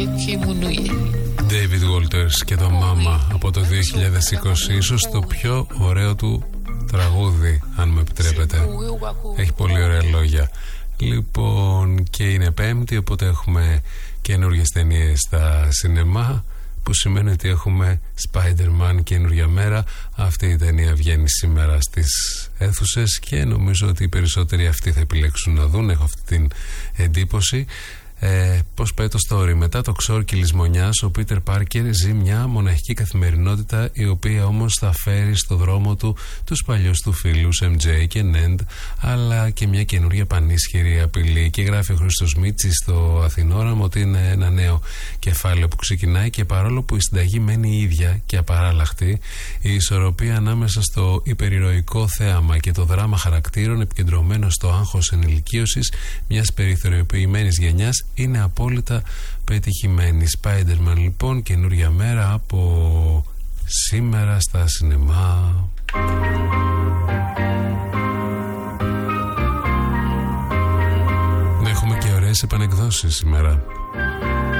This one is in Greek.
David Walters και το Mama από το 2020, ίσως το πιο ωραίο του τραγούδι, αν με επιτρέπετε. Έχει πολύ ωραία λόγια. Λοιπόν, και είναι Πέμπτη, οπότε έχουμε καινούργιες ταινίες στα σινεμά, που σημαίνει ότι έχουμε Spider-Man καινούργια μέρα. Αυτή η ταινία βγαίνει σήμερα στις αίθουσες και νομίζω ότι οι περισσότεροι αυτοί θα επιλέξουν να δουν. Έχω αυτή την εντύπωση. Πώς πάει το story? Μετά το ξόρκι λησμονιάς, ο Πίτερ Πάρκερ ζει μια μοναχική καθημερινότητα, η οποία όμως θα φέρει στο δρόμο του τους παλιούς του φίλους MJ και Ned, αλλά και μια καινούργια πανίσχυρη απειλή. Και γράφει ο Χρήστος Μίτσης στο Αθηνόραμο ότι είναι ένα νέο κεφάλαιο που ξεκινάει, και παρόλο που η συνταγή μένει η ίδια και απαράλλαχτη, η ισορροπία ανάμεσα στο υπερηρωικό θέαμα και το δράμα χαρακτήρων επικεντρωμένο στο άγχος ενηλικίωσης μιας περιθωριοποιημένης γενιάς είναι απόλυτα πετυχημένη. Spider-Man λοιπόν, καινούρια μέρα από σήμερα στα σινεμά. Έχουμε και ωραίες επανεκδόσεις σήμερα.